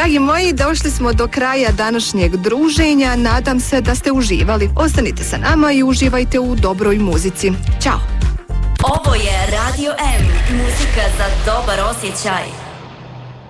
Dragi moji, došli smo do kraja današnjeg druženja. Nadam se da ste uživali. Ostanite sa nama i uživajte u dobroj muzici. Ćao! Ovo je Radio M, muzika za dobar osjećaj.